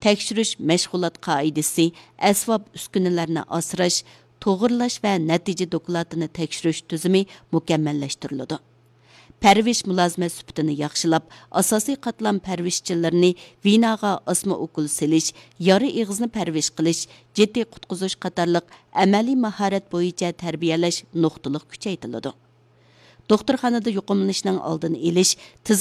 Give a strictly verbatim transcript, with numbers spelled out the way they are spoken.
tekshirish mashg'ulot qoidasi, asbob uskunalarni asrash, to'g'irlash va natija dokladini tekshirish tizimi mukammallashtiriladi. Pərviş mülazimət sübtini yaxşılab, asosiy qatlam pərvişçilərini vinaga asma okul selish, yarı eğizni pərviş qilish, ciddi qutquzuş qatarlıq əməli maharat boyunca tərbiyələş nuqtılıq küçəytiladi. Doktorxanada yuqumlanışның aldını elish,